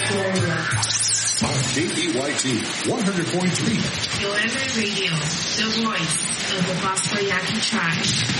KPYT 100.3. Your Every Radio, the voice of the Basco Yaqui tribe.